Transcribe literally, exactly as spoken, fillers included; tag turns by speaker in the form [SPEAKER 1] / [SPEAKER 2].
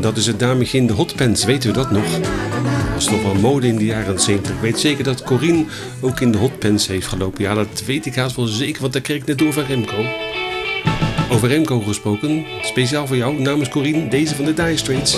[SPEAKER 1] dat is het dametje in de hotpants, weten we dat nog? Dat was toch wel mode in de jaren zeventig. Ik weet zeker dat Corine ook in de hotpants heeft gelopen. Ja, dat weet ik haast wel zeker, want dat kreeg ik net door van Remco. Over Remco gesproken, speciaal voor jou, namens Corine, deze van de Dire Straits.